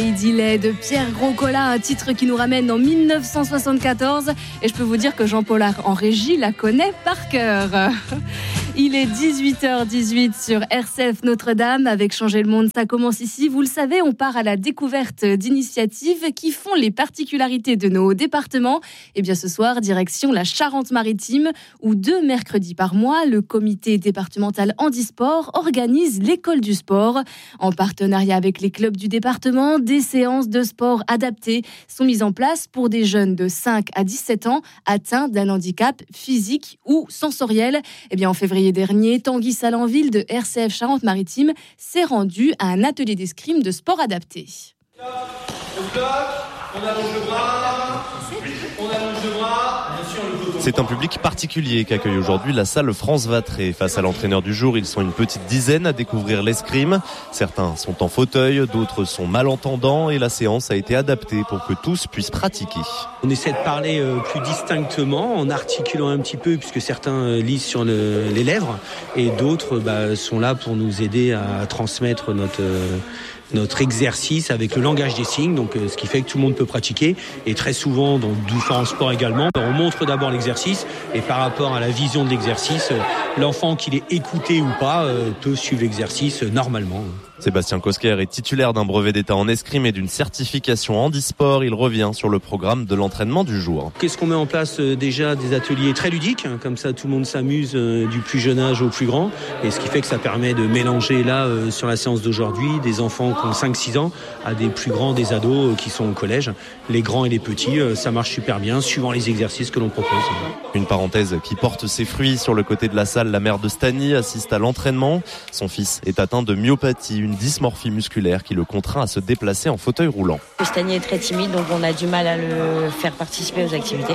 Idylle de Pierre Gros-Collat, un titre qui nous ramène en 1974. Et je peux vous dire que Jean Pollard en régie la connaît par cœur. Il est 18h18 sur RCF Notre-Dame avec Changer le Monde. Ça commence ici. Vous le savez, on part à la découverte d'initiatives qui font les particularités de nos départements. Et bien ce soir, direction la Charente-Maritime où 2 mercredis par mois, le comité départemental handisport organise l'école du sport. En partenariat avec les clubs du département, des séances de sport adaptées sont mises en place pour des jeunes de 5 à 17 ans atteints d'un handicap physique ou sensoriel. Et bien en février dernier, Tanguy Salanville de RCF Charente-Maritime s'est rendu à un atelier d'escrime de sport adapté. C'est un public particulier qu'accueille aujourd'hui la salle France Vatré. Face à l'entraîneur du jour, ils sont une petite dizaine à découvrir l'escrime. Certains sont en fauteuil, d'autres sont malentendants et la séance a été adaptée pour que tous puissent pratiquer. On essaie de parler plus distinctement en articulant un petit peu puisque certains lisent sur les lèvres et d'autres sont là pour nous aider à transmettre notre exercice avec le langage des signes, donc ce qui fait que tout le monde peut pratiquer. Et très souvent, dans différents sports également, on montre d'abord l'exercice et par rapport à la vision de l'exercice, l'enfant, qu'il ait écouté ou pas, peut suivre l'exercice normalement. Sébastien Cosquer est titulaire d'un brevet d'état en escrime et d'une certification handisport. Il revient sur le programme de l'entraînement du jour. Qu'est-ce qu'on met en place déjà? Des ateliers très ludiques, comme ça tout le monde s'amuse du plus jeune âge au plus grand. Et ce qui fait que ça permet de mélanger là, sur la séance d'aujourd'hui, des enfants qui ont 5-6 ans à des plus grands, des ados qui sont au collège. Les grands et les petits, ça marche super bien, suivant les exercices que l'on propose. Une parenthèse qui porte ses fruits. Sur le côté de la salle, la mère de Stani assiste à l'entraînement. Son fils est atteint de myopathie, une dysmorphie musculaire qui le contraint à se déplacer en fauteuil roulant. Stani est très timide, donc on a du mal à le faire participer aux activités.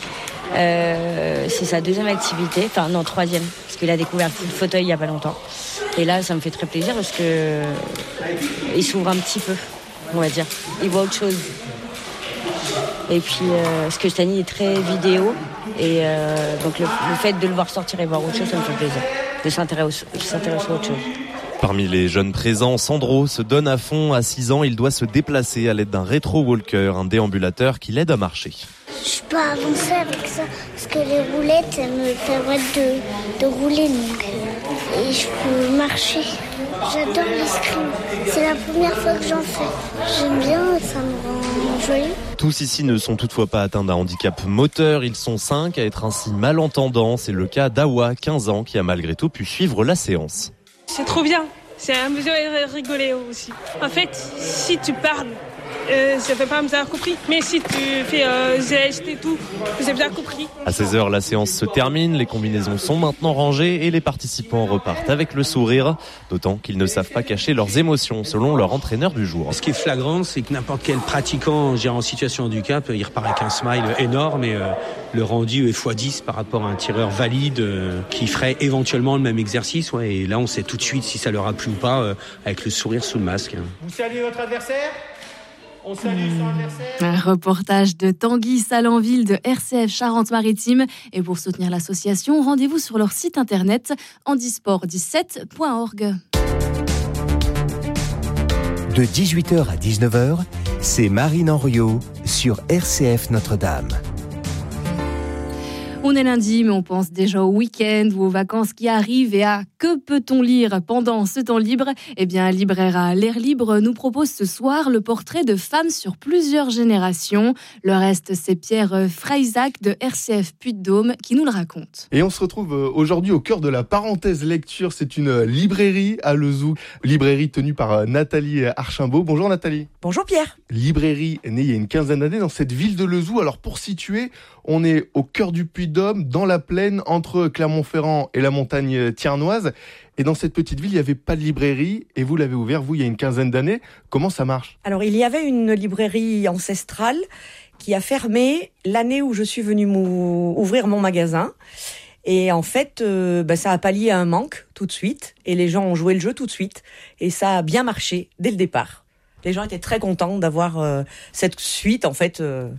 C'est sa deuxième activité, enfin non, troisième, parce qu'il a découvert le fauteuil il n'y a pas longtemps. Et là, ça me fait très plaisir parce que il s'ouvre un petit peu, on va dire. Il voit autre chose. Et puis, parce que Stani est très vidéo, et donc le fait de le voir sortir et voir autre chose, ça me fait plaisir. De s'intéresser à autre chose. Parmi les jeunes présents, Sandro se donne à fond. À 6 ans, il doit se déplacer à l'aide d'un rétro-walker, un déambulateur qui l'aide à marcher. Je peux avancer avec ça parce que les roulettes elles me permettent de rouler et je peux marcher. J'adore l'escrime. C'est la première fois que j'en fais. J'aime bien, ça me rend joyeux. Tous ici ne sont toutefois pas atteints d'un handicap moteur. Ils sont 5 à être ainsi malentendants. C'est le cas d'Awa, 15 ans, qui a malgré tout pu suivre la séance. C'est trop bien. C'est amusant et rigoler aussi. En fait, si tu parles, ça fait pas bien compris. Mais si tu fais gestes et tout, c'est bien compris. À 16h, la séance se termine. Les combinaisons sont maintenant rangées et les participants repartent avec le sourire. D'autant qu'ils ne savent pas cacher leurs émotions, selon leur entraîneur du jour. Ce qui est flagrant, c'est que n'importe quel pratiquant en situation de handicap, il repart avec un smile énorme et le rendu est x10 par rapport à un tireur valide qui ferait éventuellement le même exercice. Ouais, et là, on sait tout de suite si ça leur a plu ou pas avec le sourire sous le masque. Vous saluez votre adversaire ? On salue son adversaire. Un reportage de Tanguy Salanville de RCF Charente-Maritime. Et pour soutenir l'association, rendez-vous sur leur site internet handisport17.org. De 18h à 19h, c'est Marine Henriot sur RCF Notre-Dame. On est lundi, mais on pense déjà au week-end ou aux vacances qui arrivent et à que peut-on lire pendant ce temps libre ? Eh bien, Libraire L'Air Libre nous propose ce soir le portrait de femmes sur plusieurs générations. Le reste, c'est Pierre Freysac de RCF Puy-de-Dôme qui nous le raconte. Et on se retrouve aujourd'hui au cœur de la parenthèse lecture. C'est une librairie à Lezoux, librairie tenue par Nathalie Archimbaud. Bonjour Nathalie. Bonjour Pierre. Librairie née il y a une quinzaine d'années dans cette ville de Lezoux. Alors pour situer, on est au cœur du Puy-de-Dôme, dans la plaine entre Clermont-Ferrand et la montagne thiernoise. Et dans cette petite ville, il n'y avait pas de librairie et vous l'avez ouvert, vous, il y a une quinzaine d'années. Comment ça marche ? Alors, il y avait une librairie ancestrale qui a fermé l'année où je suis venue ouvrir mon magasin. Et en fait, ça a pallié à un manque tout de suite. Et les gens ont joué le jeu tout de suite. Et ça a bien marché dès le départ. Les gens étaient très contents d'avoir cette suite, en fait,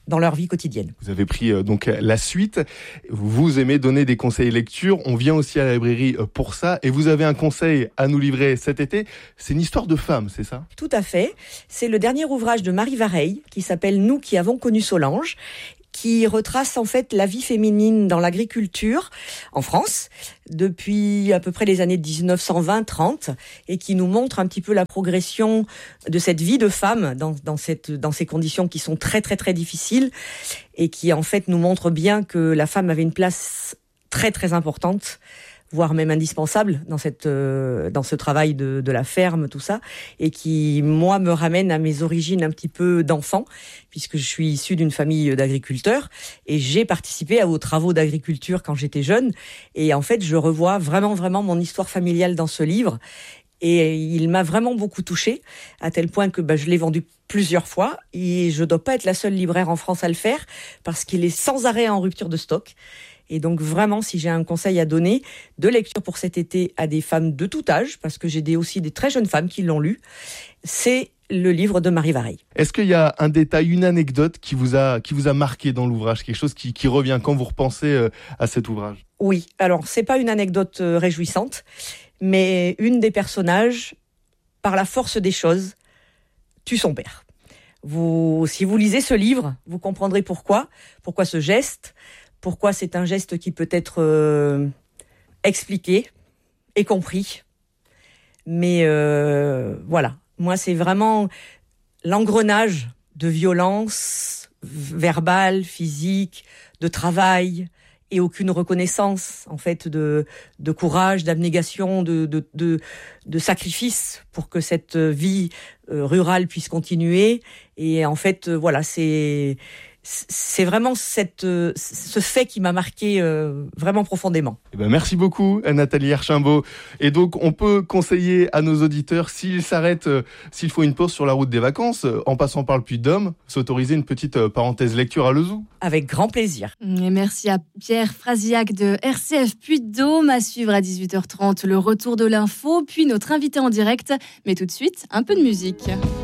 dans leur vie quotidienne. Vous avez pris donc la suite. Vous aimez donner des conseils lecture. On vient aussi à la librairie pour ça. Et vous avez un conseil à nous livrer cet été. C'est une histoire de femme, c'est ça ? Tout à fait. C'est le dernier ouvrage de Marie Vareille qui s'appelle « Nous qui avons connu Solange », qui retrace en fait la vie féminine dans l'agriculture en France depuis à peu près les années 1920-30 et qui nous montre un petit peu la progression de cette vie de femme dans ces conditions qui sont très très très difficiles et qui en fait nous montre bien que la femme avait une place très très importante, voire même indispensable dans ce travail de la ferme, tout ça, et qui, moi, me ramène à mes origines un petit peu d'enfant, puisque je suis issue d'une famille d'agriculteurs, et j'ai participé aux travaux d'agriculture quand j'étais jeune, et en fait, je revois vraiment, vraiment mon histoire familiale dans ce livre, et il m'a vraiment beaucoup touchée, à tel point que je l'ai vendu plusieurs fois, et je dois pas être la seule libraire en France à le faire, parce qu'il est sans arrêt en rupture de stock. Et donc vraiment, si j'ai un conseil à donner de lecture pour cet été à des femmes de tout âge, parce que j'ai aussi des très jeunes femmes qui l'ont lu, c'est le livre de Marie Vareille. Est-ce qu'il y a un détail, une anecdote qui vous a marqué dans l'ouvrage, quelque chose qui revient quand vous repensez à cet ouvrage ? Oui, alors c'est pas une anecdote réjouissante, mais une des personnages, par la force des choses, tue son père. Si vous lisez ce livre, vous comprendrez pourquoi ce geste. Pourquoi c'est un geste qui peut être expliqué et compris. Mais voilà, moi c'est vraiment l'engrenage de violence verbale, physique, de travail et aucune reconnaissance en fait de courage, d'abnégation, de sacrifice pour que cette vie rurale puisse continuer. Et en fait, voilà, c'est vraiment ce fait qui m'a marqué vraiment profondément. Merci beaucoup Nathalie Archimbaud. Et donc on peut conseiller à nos auditeurs, s'ils s'arrêtent, s'il faut une pause sur la route des vacances, en passant par le Puy-de-Dôme, s'autoriser une petite parenthèse lecture à Lezoux. Avec grand plaisir. Et merci à Pierre Frasiac de RCF Puy-de-Dôme. À suivre à 18h30 le retour de l'info, puis notre invité en direct. Mais tout de suite, un peu de musique.